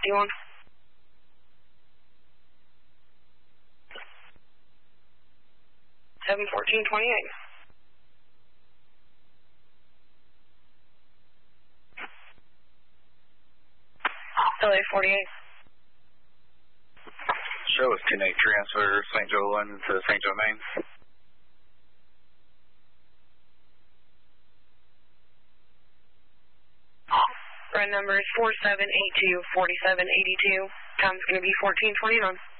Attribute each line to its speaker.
Speaker 1: 51. Seven 1428. LA 48.
Speaker 2: Show us 10-8 transfer St. Joe London to St. Joe, Maine.
Speaker 1: Run number is 4782 4782. Time's going to be 1429.